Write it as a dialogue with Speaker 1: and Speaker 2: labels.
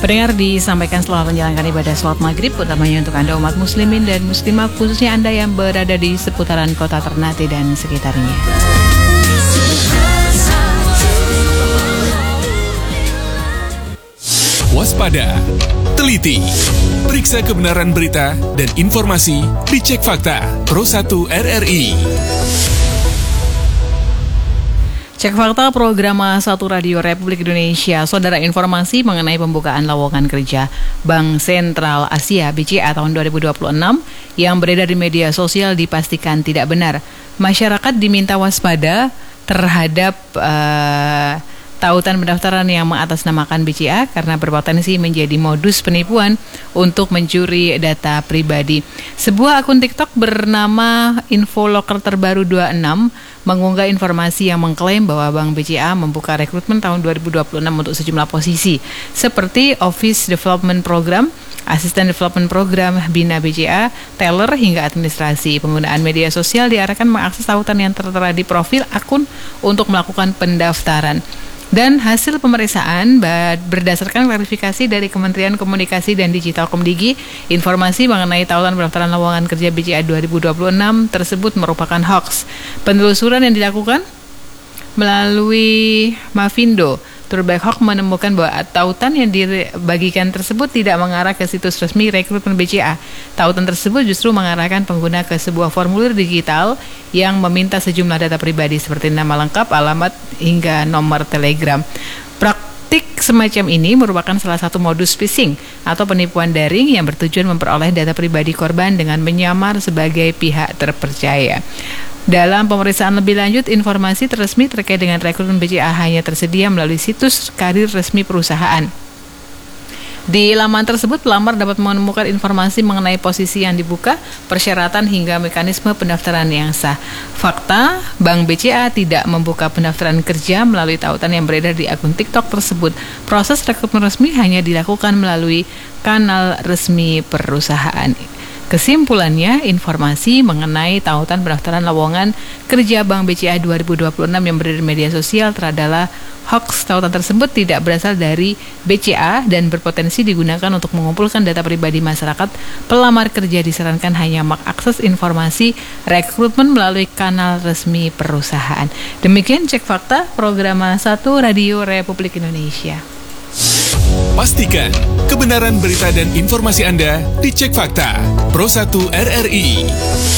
Speaker 1: Pendengar, disampaikan setelah menjalankan ibadah sholat maghrib, utamanya untuk Anda umat muslimin dan muslimah, khususnya Anda yang berada di seputaran kota Ternate dan sekitarnya.
Speaker 2: Waspada, teliti, periksa kebenaran berita dan informasi, dicek fakta, Pro 1 RRI.
Speaker 1: Cek fakta program 1 Radio Republik Indonesia. Saudara, informasi mengenai pembukaan lowongan kerja Bank Sentral Asia BCA tahun 2026 yang beredar di media sosial dipastikan tidak benar. Masyarakat diminta waspada terhadap tautan pendaftaran yang mengatasnamakan BCA karena berpotensi menjadi modus penipuan untuk mencuri data pribadi. Sebuah akun TikTok bernama Infoloker Terbaru 26 mengunggah informasi yang mengklaim bahwa Bank BCA membuka rekrutmen tahun 2026 untuk sejumlah posisi seperti Office Development Program, Assistant Development Program, Bina BCA, Teller hingga administrasi. Penggunaan media sosial diarahkan mengakses tautan yang tertera di profil akun untuk melakukan pendaftaran. Dan hasil pemeriksaan berdasarkan klarifikasi dari Kementerian Komunikasi dan Digital Komdigi, informasi mengenai tautan pendaftaran lowongan kerja BCA 2026 tersebut merupakan hoax. Penelusuran yang dilakukan melalui Mavindo Turback menemukan bahwa tautan yang dibagikan tersebut tidak mengarah ke situs resmi rekrutmen BCA. Tautan tersebut justru mengarahkan pengguna ke sebuah formulir digital yang meminta sejumlah data pribadi seperti nama lengkap, alamat, hingga nomor telegram. Praktik semacam ini merupakan salah satu modus phishing atau penipuan daring yang bertujuan memperoleh data pribadi korban dengan menyamar sebagai pihak terpercaya. Dalam pemeriksaan lebih lanjut, informasi resmi terkait dengan rekrutmen BCA hanya tersedia melalui situs karir resmi perusahaan. Di laman tersebut, pelamar dapat menemukan informasi mengenai posisi yang dibuka, persyaratan hingga mekanisme pendaftaran yang sah. Fakta, Bank BCA tidak membuka pendaftaran kerja melalui tautan yang beredar di akun TikTok tersebut. Proses rekrutmen resmi hanya dilakukan melalui kanal resmi perusahaan. Kesimpulannya, informasi mengenai tautan pendaftaran lowongan kerja Bank BCA 2026 yang beredar di media sosial adalah hoax. Tautan tersebut tidak berasal dari BCA dan berpotensi digunakan untuk mengumpulkan data pribadi masyarakat. Pelamar kerja disarankan hanya mengakses informasi rekrutmen melalui kanal resmi perusahaan. Demikian cek fakta program 1 Radio Republik Indonesia.
Speaker 2: Pastikan kebenaran berita dan informasi Anda dicek fakta. Pro 1 RRI.